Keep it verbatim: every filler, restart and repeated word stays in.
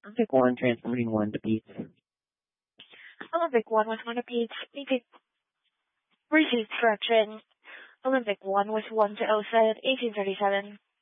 Olympic one, transforming one to Pete. Olympic one was one to Pete. Pete received correction. Olympic one was one to Osed, eighteen thirty-seven.